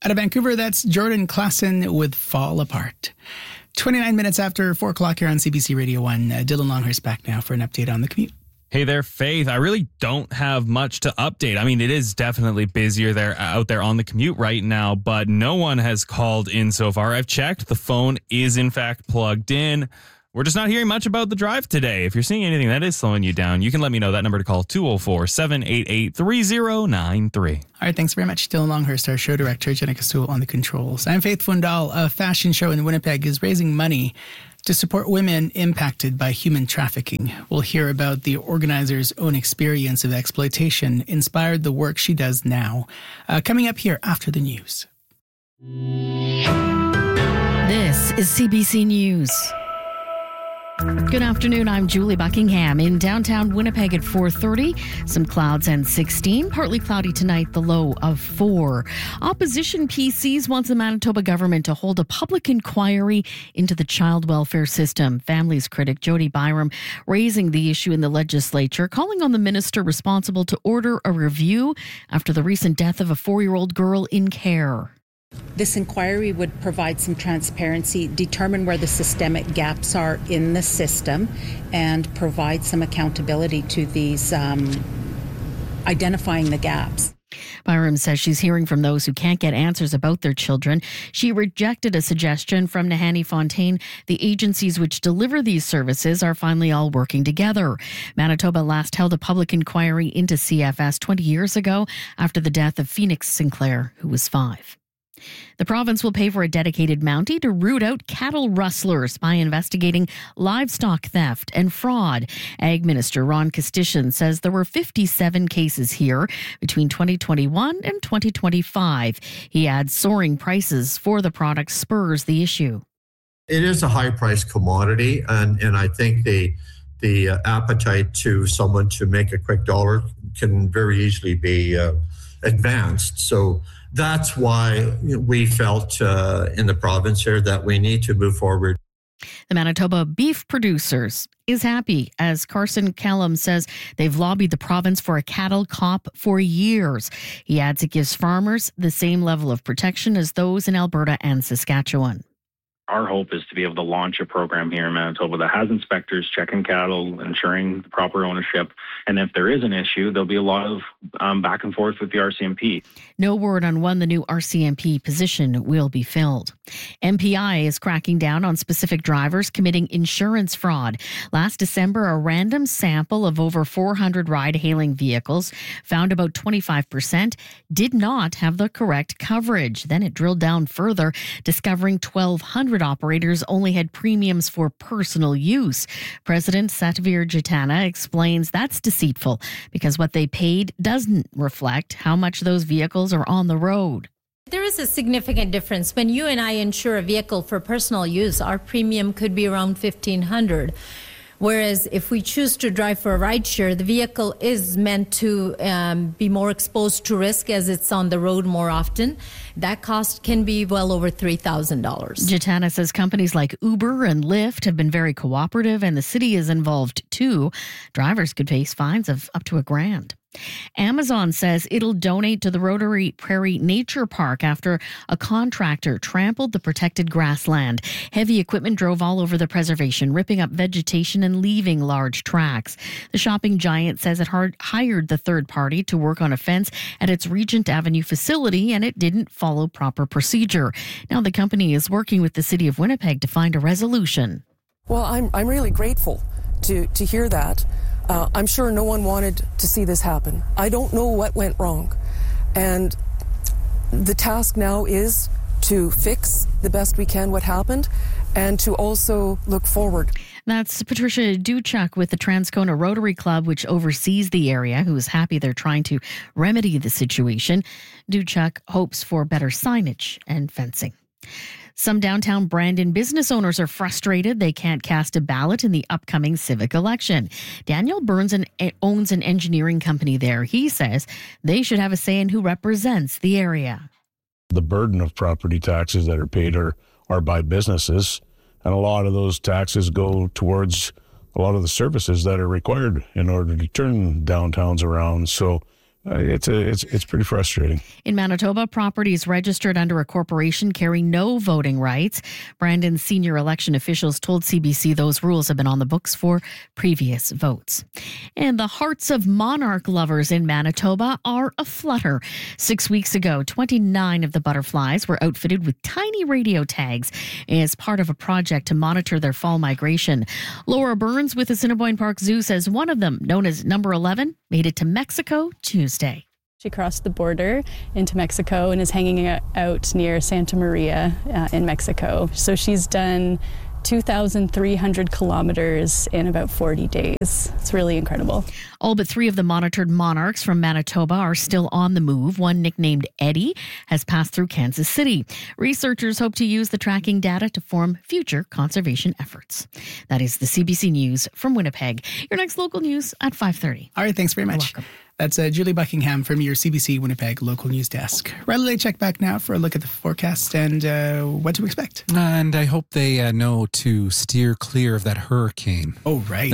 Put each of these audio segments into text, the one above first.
Out of Vancouver, that's Jordan Klassen with Fall Apart. 29 minutes after 4 o'clock here on CBC Radio 1. Dylan Longhurst back now for an update on the commute. Hey there, Faith. I really don't have much to update. I mean, it is definitely busier out there on the commute right now, but no one has called in so far. I've checked. The phone is, in fact, plugged in. We're just not hearing much about the drive today. If you're seeing anything that is slowing you down, you can let me know. That number to call, 204-788-3093. All right, thanks very much, Dylan Longhurst, our show director, Jenica Sewell on the controls. I'm Faith Fundal. A fashion show in Winnipeg is raising money to support women impacted by human trafficking. We'll hear about the organizer's own experience of exploitation inspired the work she does now. Coming up here after the news. This is CBC News. Good afternoon, I'm Julie Buckingham. In downtown Winnipeg at 4:30, some clouds and 16. Partly cloudy tonight, the low of 4. Opposition PCs wants the Manitoba government to hold a public inquiry into the child welfare system. Families critic Jody Byram raising the issue in the legislature, calling on the minister responsible to order a review after the recent death of a 4-year-old girl in care. This inquiry would provide some transparency, determine where the systemic gaps are in the system, and provide some accountability to these, identifying the gaps. Byram says she's hearing from those who can't get answers about their children. She rejected a suggestion from Nahanni Fontaine. The agencies which deliver these services are finally all working together. Manitoba last held a public inquiry into CFS 20 years ago after the death of Phoenix Sinclair, who was 5. The province will pay for a dedicated Mountie to root out cattle rustlers by investigating livestock theft and fraud. Ag Minister Ron Kostyshin says there were 57 cases here between 2021 and 2025. He adds soaring prices for the product spurs the issue. It is a high-priced commodity, and I think the appetite to someone to make a quick dollar can very easily be advanced. So that's why we felt in the province here that we need to move forward. The Manitoba Beef Producers is happy, as Carson Callum says they've lobbied the province for a cattle cop for years. He adds it gives farmers the same level of protection as those in Alberta and Saskatchewan. Our hope is to be able to launch a program here in Manitoba that has inspectors checking cattle, ensuring the proper ownership. And if there is an issue, there'll be a lot of back and forth with the RCMP. No word on when the new RCMP position will be filled. MPI is cracking down on specific drivers committing insurance fraud. Last December, a random sample of over 400 ride-hailing vehicles found about 25% did not have the correct coverage. Then it drilled down further, discovering 1,200 operators only had premiums for personal use. President Satvir Jatana explains that's deceitful because what they paid doesn't reflect how much those vehicles are on the road. There is a significant difference. When you and I insure a vehicle for personal use, our premium could be around $1,500. Whereas if we choose to drive for a rideshare, the vehicle is meant to be more exposed to risk as it's on the road more often. That cost can be well over $3,000. Jatana says companies like Uber and Lyft have been very cooperative, and the city is involved too. Drivers could face fines of up to $1,000. Amazon says it'll donate to the Rotary Prairie Nature Park after a contractor trampled the protected grassland. Heavy equipment drove all over the preservation, ripping up vegetation and leaving large tracks. The shopping giant says it hired the third party to work on a fence at its Regent Avenue facility, and it didn't follow proper procedure. Now the company is working with the City of Winnipeg to find a resolution. Well, I'm really grateful to hear that. I'm sure no one wanted to see this happen. I don't know what went wrong. And the task now is to fix the best we can what happened and to also look forward. That's Patricia Duchuk with the Transcona Rotary Club, which oversees the area, who is happy they're trying to remedy the situation. Duchuk hopes for better signage and fencing. Some downtown Brandon business owners are frustrated they can't cast a ballot in the upcoming civic election. Daniel Burns owns an engineering company there. He says they should have a say in who represents the area. The burden of property taxes that are paid are by businesses, and a lot of those taxes go towards a lot of the services that are required in order to turn downtowns around. So It's pretty frustrating. In Manitoba, properties registered under a corporation carry no voting rights. Brandon's senior election officials told CBC those rules have been on the books for previous votes. And the hearts of monarch lovers in Manitoba are aflutter. 6 weeks ago, 29 of the butterflies were outfitted with tiny radio tags as part of a project to monitor their fall migration. Laura Burns with the Assiniboine Park Zoo says one of them, known as number 11, made it to Mexico Tuesday. She crossed the border into Mexico and is hanging out near Santa Maria in Mexico. So she's done 2,300 kilometers in about 40 days. It's really incredible. All but 3 of the monitored monarchs from Manitoba are still on the move. One, nicknamed Eddie, has passed through Kansas City. Researchers hope to use the tracking data to form future conservation efforts. That is the CBC News from Winnipeg. Your next local news at 5:30. All right, thanks very much. You're welcome. That's Julie Buckingham from your CBC Winnipeg local news desk. Riley, check back now for a look at the forecast and what to expect. And I hope they know to steer clear of that hurricane. Oh, right.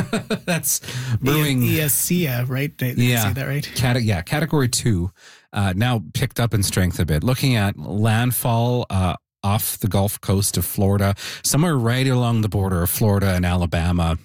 That's brewing. Sia, right? Did you say that right? Category 2, now picked up in strength a bit. Looking at landfall off the Gulf Coast of Florida, somewhere right along the border of Florida and Alabama,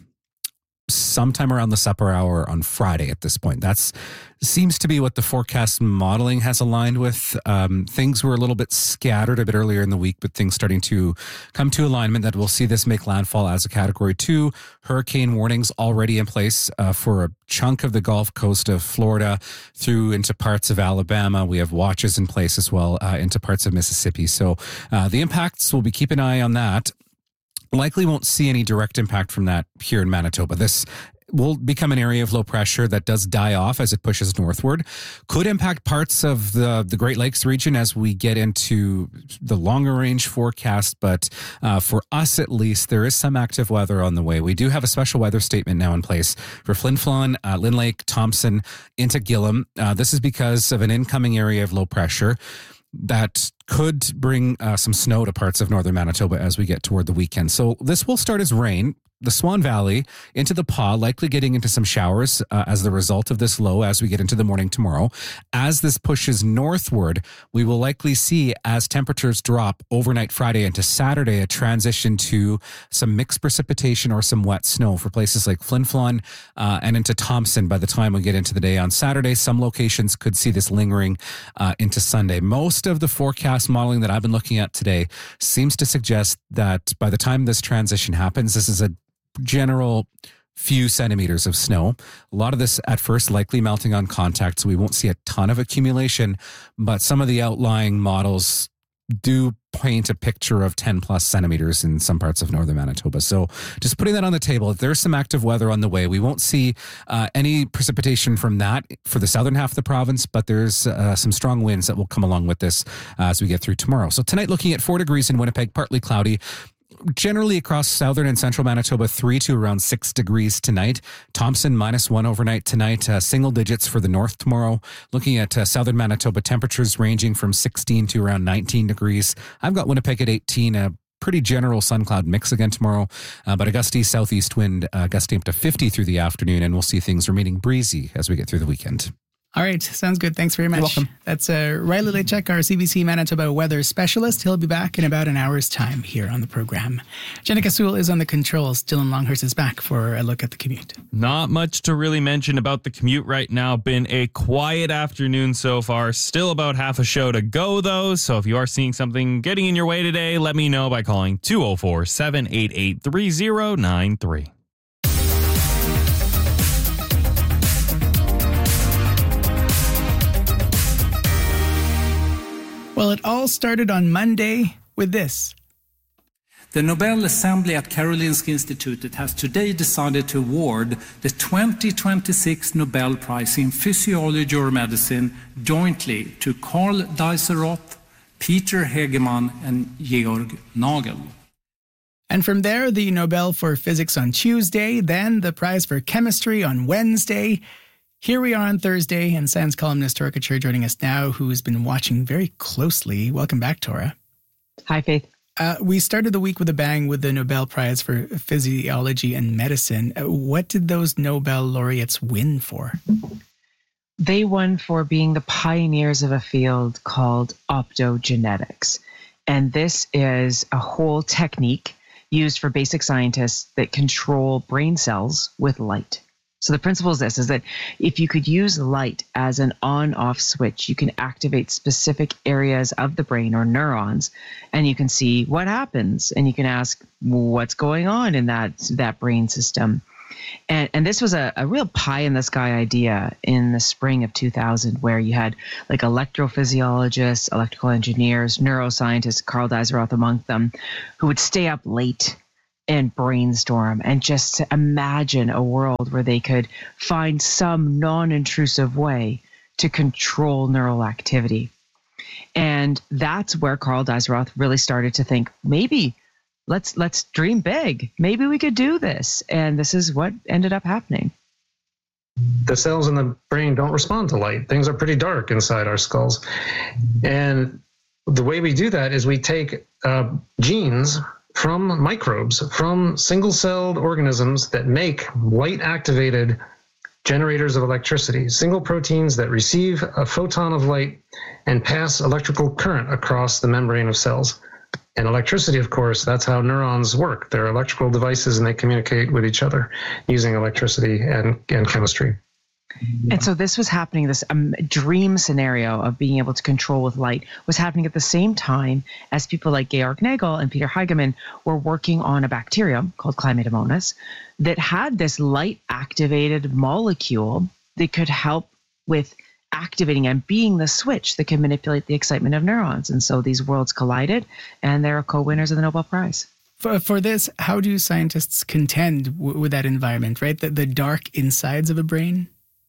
sometime around the supper hour on Friday at this point. That's seems to be what the forecast modeling has aligned with. Things were a little bit scattered a bit earlier in the week, but things starting to come to alignment that we'll see this make landfall as a Category 2. Hurricane warnings already in place for a chunk of the Gulf Coast of Florida through into parts of Alabama. We have watches in place as well into parts of Mississippi. So the impacts, we'll be keeping an eye on that. Likely won't see any direct impact from that here in Manitoba. This will become an area of low pressure that does die off as it pushes northward. Could impact parts of the Great Lakes region as we get into the longer range forecast. But for us, at least, there is some active weather on the way. We do have a special weather statement now in place for Flin Flon, Lynn Lake, Thompson, into Gillam. This is because of an incoming area of low pressure that could bring some snow to parts of northern Manitoba as we get toward the weekend. So this will start as rain. The Swan Valley into the Pas, likely getting into some showers as the result of this low as we get into the morning tomorrow. As this pushes northward, we will likely see, as temperatures drop overnight Friday into Saturday, a transition to some mixed precipitation or some wet snow for places like Flin Flon and into Thompson by the time we get into the day on Saturday. Some locations could see this lingering into Sunday. Most of the forecast modeling that I've been looking at today seems to suggest that by the time this transition happens, this is a general few centimeters of snow. A lot of this at first likely melting on contact, so we won't see a ton of accumulation, but some of the outlying models do paint a picture of 10 plus centimeters in some parts of northern Manitoba. So just putting that on the table, there's some active weather on the way. We won't see any precipitation from that for the southern half of the province, but there's some strong winds that will come along with this as we get through tomorrow. So tonight, looking at 4 degrees in Winnipeg, partly cloudy. Generally across southern and central Manitoba, 3 to around 6 degrees tonight. Thompson -1 overnight tonight. Single digits for the north tomorrow. Looking at southern Manitoba, temperatures ranging from 16 to around 19 degrees. I've got Winnipeg at 18. A pretty general sun cloud mix again tomorrow, but a gusty southeast wind gusting up to 50 through the afternoon, and we'll see things remaining breezy as we get through the weekend. All right. Sounds good. Thanks very much. You're welcome. That's Riley Lechek, our CBC Manitoba weather specialist. He'll be back in about an hour's time here on the program. Jenica Sewell is on the controls. Dylan Longhurst is back for a look at the commute. Not much to really mention about the commute right now. Been a quiet afternoon so far. Still about half a show to go, though. So if you are seeing something getting in your way today, let me know by calling 204-788-3093. Well, it all started on Monday with this. The Nobel Assembly at Karolinska Institutet has today decided to award the 2026 Nobel Prize in Physiology or Medicine jointly to Karl Dijsselroth, Peter Hegemann, and Georg Nagel. And from there, the Nobel for Physics on Tuesday, then the prize for chemistry on Wednesday. Here we are on Thursday, and science columnist Tora Couture joining us now, who has been watching very closely. Welcome back, Tora. Hi, Faith. We started the week with a bang with the Nobel Prize for Physiology and Medicine. What did those Nobel laureates win for? they won for being the pioneers of a field called optogenetics. And this is a whole technique used for basic scientists that control brain cells with light. So the principle is this, is that if you could use light as an on-off switch, you can activate specific areas of the brain or neurons, and you can see what happens. And you can ask, what's going on in that brain system? And this was a real pie-in-the-sky idea in the spring of 2000, where you had like electrophysiologists, electrical engineers, neuroscientists, Carl Deiseroth among them, who would stay up late and brainstorm and just imagine a world where they could find some non-intrusive way to control neural activity. And that's where Carl Deiseroth really started to think, maybe let's dream big. Maybe we could do this. And this is what ended up happening. The cells in the brain don't respond to light. Things are pretty dark inside our skulls. And the way we do that is we take genes from microbes, from single-celled organisms that make light-activated generators of electricity, single proteins that receive a photon of light and pass electrical current across the membrane of cells. And electricity, of course, that's how neurons work. They're electrical devices, and they communicate with each other using electricity and chemistry. And so this was happening, this dream scenario of being able to control with light was happening at the same time as people like Georg Nagel and Peter Heigemann were working on a bacterium called Chlamydomonas that had this light-activated molecule that could help with activating and being the switch that can manipulate the excitement of neurons. And so these worlds collided, and they're co-winners of the Nobel Prize. For this, how do scientists contend with that environment, right? The dark insides of a brain?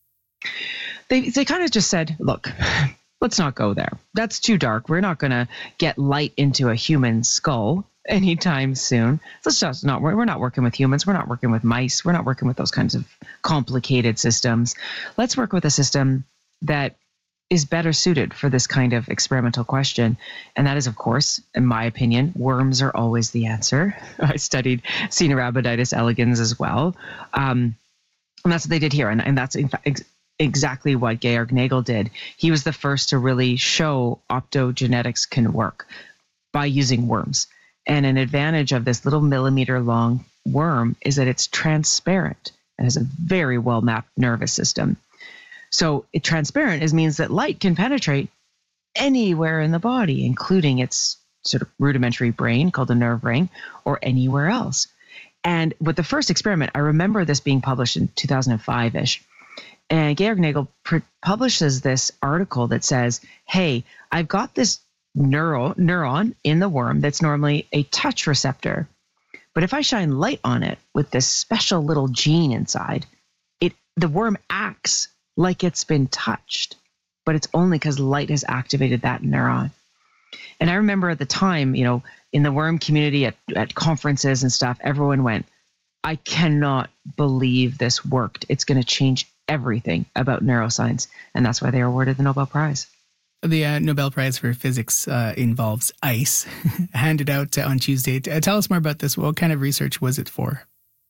They kind of just said, look, let's not go there. That's too dark. We're not going to get light into a human skull anytime soon. Let's just not. We're not working with humans. We're not working with mice. We're not working with those kinds of complicated systems. Let's work with a system that is better suited for this kind of experimental question. And that is, of course, in my opinion, worms are always the answer. I studied Caenorhabditis elegans as well. And that's what they did here. And that's, in fact, exactly what Georg Nagel did. He was the first to really show optogenetics can work by using worms. And an advantage of this little millimeter-long worm is that it's transparent and has a very well-mapped nervous system. So transparent means that light can penetrate anywhere in the body, including its sort of rudimentary brain called the nerve ring, or anywhere else. And with the first experiment, I remember this being published in 2005-ish. And Georg Nagel publishes this article that says, hey, I've got this neuron in the worm that's normally a touch receptor. But if I shine light on it with this special little gene inside, the worm acts like it's been touched, but it's only because light has activated that neuron. And I remember at the time, in the worm community at conferences and stuff, everyone went, I cannot believe this worked. It's going to change everything about neuroscience. And that's why they were awarded the Nobel Prize. The Nobel Prize for Physics involves ice, handed out on Tuesday. Tell us more about this. What kind of research was it for?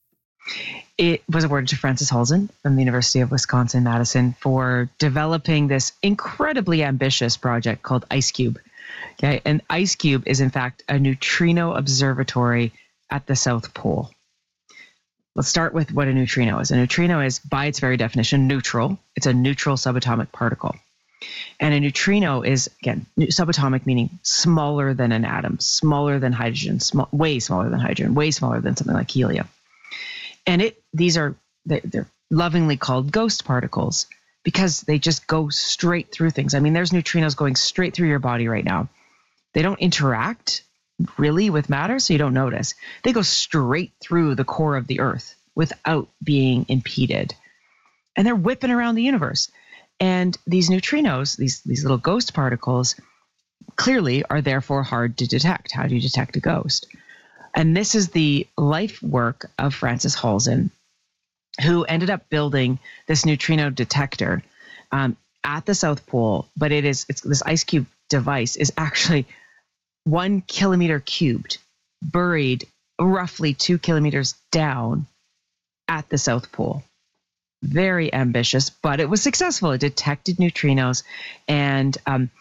It was awarded to Frances Halzen from the University of Wisconsin-Madison for developing this incredibly ambitious project called IceCube. Okay, and IceCube is, in fact, a neutrino observatory at the South Pole. Let's start with what a neutrino is. A neutrino is, by its very definition, neutral. It's a neutral subatomic particle. And a neutrino is, again, subatomic meaning smaller than an atom, smaller than hydrogen, way smaller than hydrogen, way smaller than something like helium. And they're lovingly called ghost particles because they just go straight through things. I mean, there's neutrinos going straight through your body right now. They don't interact really with matter, so you don't notice. They go straight through the core of the Earth without being impeded. And they're whipping around the universe. And these neutrinos, these little ghost particles, clearly are therefore hard to detect. How do you detect a ghost? And this is the life work of Frances Halzen, who ended up building this neutrino detector at the South Pole. But it's this IceCube device is actually 1 kilometer cubed, buried roughly 2 kilometers down at the South Pole. very ambitious, but it was successful. It detected neutrinos and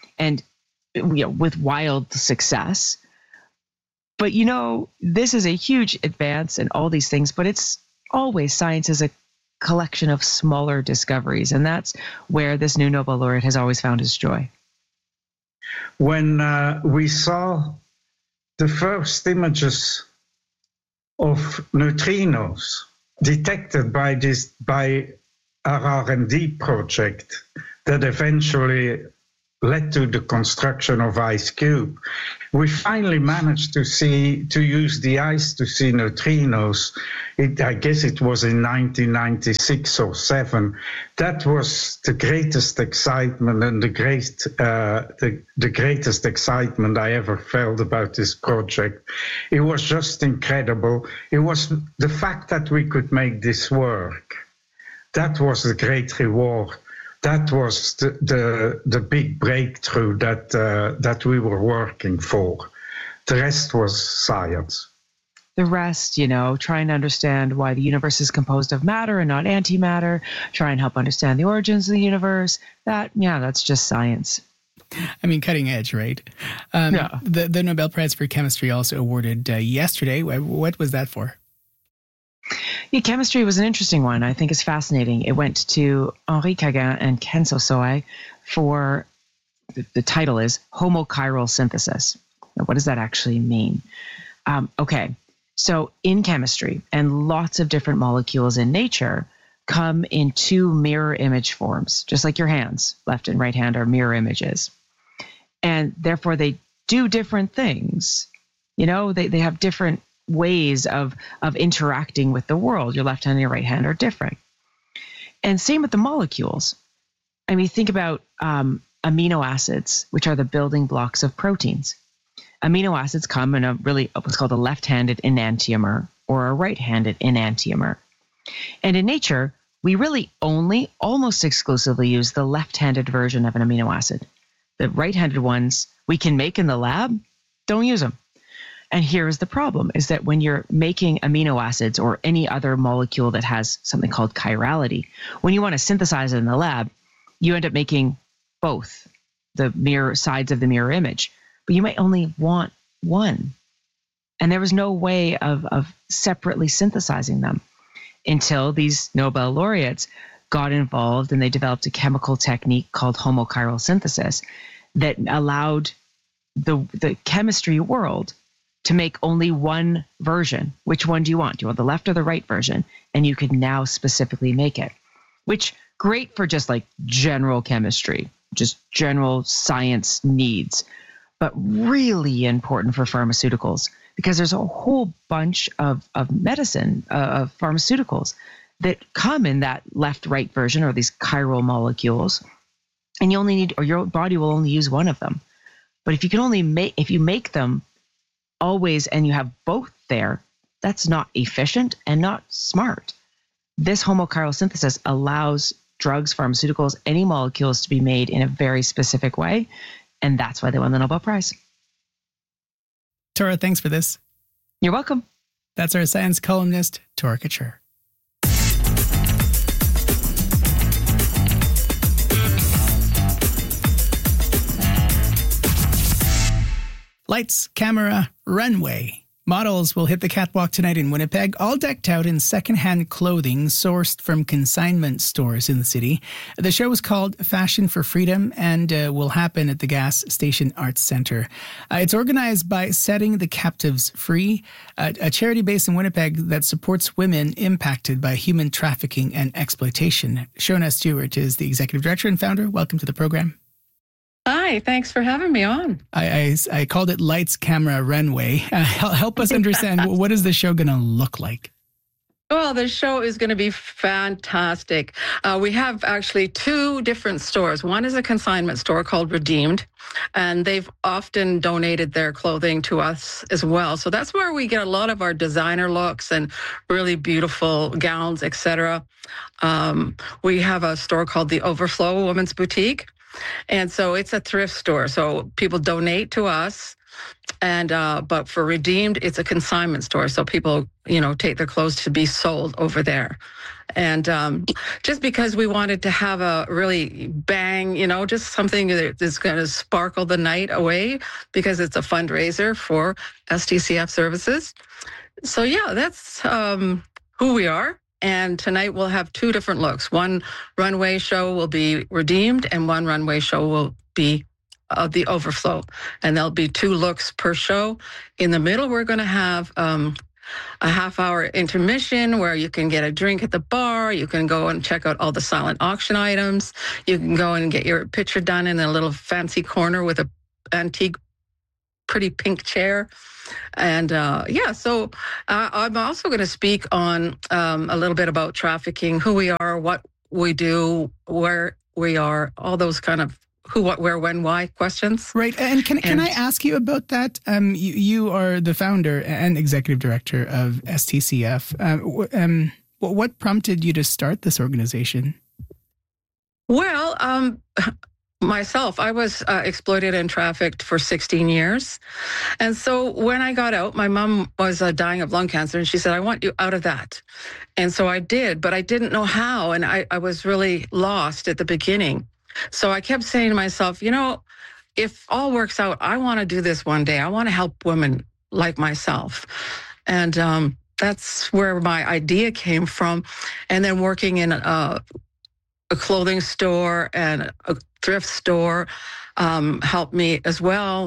with wild success. But, this is a huge advance in all these things, but it's always science is a collection of smaller discoveries. And that's where this new Nobel laureate has always found his joy. When we saw the first images of neutrinos detected by our R&D project that eventually led to the construction of IceCube, we finally managed to use the ice to see neutrinos. I guess it was in 1996 or 7. That was the greatest excitement and the greatest excitement I ever felt about this project. It was just incredible. It was the fact that we could make this work. That was the great reward. That was the big breakthrough that we were working for. The rest was science. The rest, trying to understand why the universe is composed of matter and not antimatter, try and help understand the origins of the universe. That's just science. I mean, cutting edge, right? Yeah. The Nobel Prize for Chemistry also awarded yesterday. What was that for? Yeah, chemistry was an interesting one. I think it's fascinating. It went to Henri Cagin and Ken Sosoi for, the title is homochiral synthesis. Now, what does that actually mean? Okay, so in chemistry, and lots of different molecules in nature come in two mirror image forms, just like your hands, left and right hand are mirror images. And therefore they do different things. They have different ways of interacting with the world. Your left hand and your right hand are different. And same with the molecules. I mean, think about amino acids, which are the building blocks of proteins. Amino acids come in what's called a left-handed enantiomer or a right-handed enantiomer. And in nature, we really only almost exclusively use the left-handed version of an amino acid. The right-handed ones we can make in the lab, don't use them. And here's the problem, is that when you're making amino acids or any other molecule that has something called chirality, when you want to synthesize it in the lab, you end up making both the mirror sides of the mirror image, but you might only want one. And there was no way of separately synthesizing them until these Nobel laureates got involved and they developed a chemical technique called homochiral synthesis that allowed the chemistry world to make only one version. Which one do you want? Do you want the left or the right version? And you could now specifically make it, which great for just like general chemistry, just general science needs, but really important for pharmaceuticals because there's a whole bunch of medicine, of pharmaceuticals that come in that left-right version or these chiral molecules, and you only need, or your body will only use one of them. But if you make them always and you have both there, that's not efficient and not smart. This homochiral synthesis allows drugs, pharmaceuticals, any molecules to be made in a very specific way, and that's why they won the Nobel Prize. Tora, thanks for this. You're welcome. That's our science columnist, Tora Couture. Lights, camera, runway. Models will hit the catwalk tonight in Winnipeg, all decked out in secondhand clothing sourced from consignment stores in the city. The show is called Fashion for Freedom and will happen at the Gas Station Arts Centre. It's organized by Setting the Captives Free, a charity based in Winnipeg that supports women impacted by human trafficking and exploitation. Shona Stewart is the executive director and founder. Welcome to the program. Hi, thanks for having me on. I called it Lights, Camera, Runway. Help us understand, what is the show going to look like? Well, the show is going to be fantastic. We have actually two different stores. One is a consignment store called Redeemed, and they've often donated their clothing to us as well. So that's where we get a lot of our designer looks and really beautiful gowns, etc. We have a store called The Overflow Women's Boutique, And so it's a thrift store. So people donate to us. And but for Redeemed, it's a consignment store. So people, take their clothes to be sold over there. And just because we wanted to have a really bang, just something that's going to sparkle the night away, because it's a fundraiser for STCF services. So yeah, that's who we are. And tonight we'll have two different looks. One runway show will be Redeemed, and one runway show will be the Overflow. And there'll be two looks per show. In the middle, we're going to have a half-hour intermission where you can get a drink at the bar. You can go and check out all the silent auction items. You can go and get your picture done in a little fancy corner with a antique, pretty pink chair. And so I'm also going to speak on a little bit about trafficking, who we are, what we do, where we are, all those kind of who, what, where, when, why questions. Right. And can I ask you about that? You are the founder and executive director of STCF. What prompted you to start this organization? Well, myself, I was exploited and trafficked for 16 years. And so when I got out, my mom was dying of lung cancer, and she said, I want you out of that. And so I did, but I didn't know how. And I was really lost at the beginning. So I kept saying to myself, if all works out, I want to do this one day. I want to help women like myself. And that's where my idea came from. And then working in a clothing store and a thrift store helped me as well.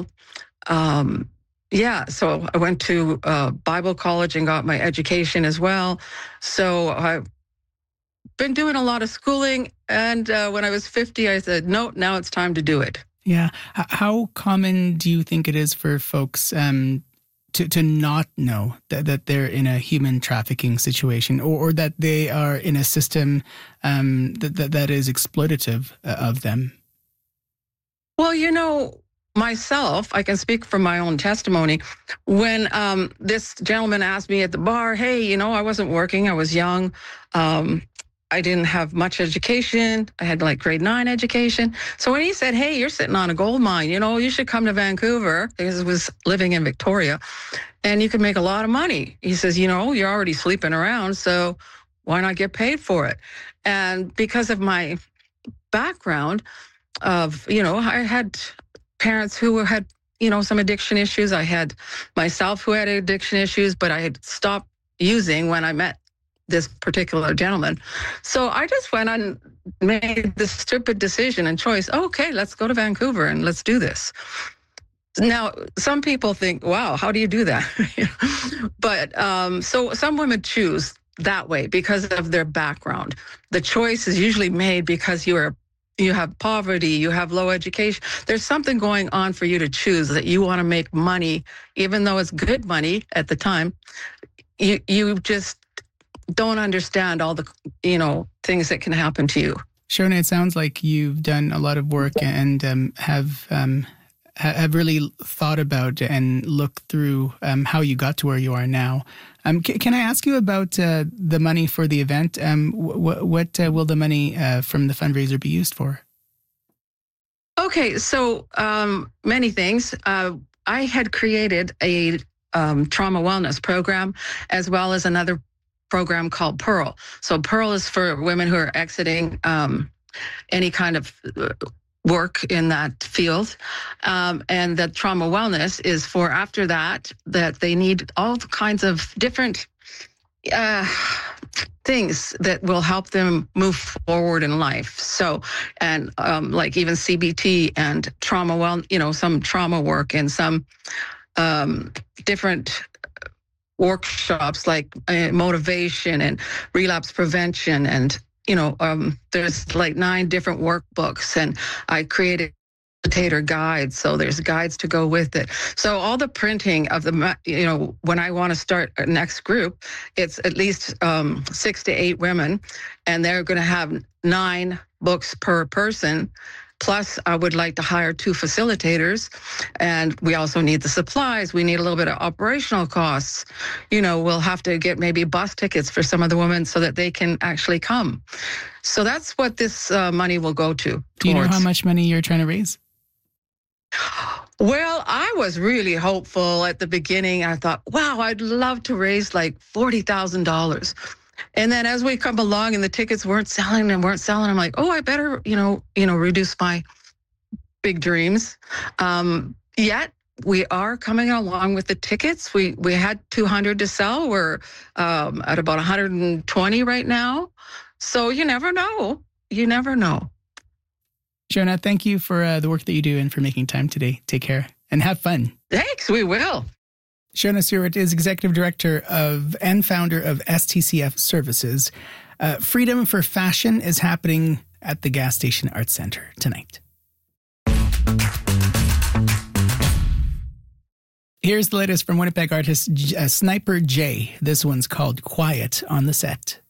So I went to Bible college and got my education as well. So I've been doing a lot of schooling. And when I was 50, I said, no, now it's time to do it. Yeah. How common do you think it is for folks to not know that they're in a human trafficking situation, or that they are in a system that is exploitative of them? Well, myself, I can speak from my own testimony. When this gentleman asked me at the bar, hey, I wasn't working, I was young. I didn't have much education. I had like grade 9 education. So when he said, hey, you're sitting on a gold mine, you should come to Vancouver, because I was living in Victoria, and you can make a lot of money. He says, you're already sleeping around, so why not get paid for it? And because of my background of, I had parents who had, some addiction issues. I had myself who had addiction issues, but I had stopped using when I met this particular gentleman. So I just went and made this stupid decision and choice. Okay, let's go to Vancouver and let's do this. Now, some people think, wow, how do you do that? But so some women choose that way because of their background. The choice is usually made because you have poverty, you have low education. There's something going on for you to choose that you want to make money, even though it's good money at the time. You just don't understand all the, things that can happen to you. Shona, it sounds like you've done a lot of work and have really thought about and looked through how you got to where you are now. Can I ask you about the money for the event? What will the money from the fundraiser be used for? Okay, so many things. I had created a trauma wellness program, as well as another program called Pearl. So Pearl is for women who are exiting any kind of work in that field. And the trauma wellness is for after that they need all kinds of different things that will help them move forward in life. So, and like even CBT and trauma, some trauma work and some different workshops like motivation and relapse prevention, and there's like 9 different workbooks, and I created facilitator guides, so there's guides to go with it. So all the printing of the when I want to start a next group, it's at least 6 to 8 women, and they're going to have 9 books per person. Plus, I would like to hire 2 facilitators, and we also need the supplies. We need a little bit of operational costs. We'll have to get maybe bus tickets for some of the women so that they can actually come. So that's what this money will go to. Do you know how much money you're trying to raise? Well, I was really hopeful at the beginning. I thought, wow, I'd love to raise like $40,000. And then as we come along and the tickets weren't selling, I'm like, oh, I better, reduce my big dreams. Yet we are coming along with the tickets. We had 200 to sell. We're at about 120 right now. So you never know. You never know. Shona, thank you for the work that you do and for making time today. Take care and have fun. Thanks, we will. Shona Stewart is Executive Director and founder of STCF Services. Freedom for Fashion is happening at the Gas Station Arts Center tonight. Here's the latest from Winnipeg artist Sniper J. This one's called Quiet on the Set.